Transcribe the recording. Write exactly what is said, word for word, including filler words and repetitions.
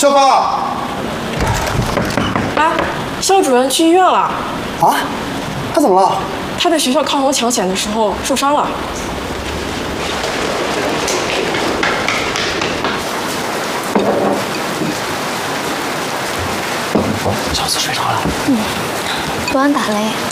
校方。 哎，校主任去医院了。 啊？他怎么了？ 他在学校抗洪抢险的时候受伤了。 小四睡着了。 嗯，昨晚打雷。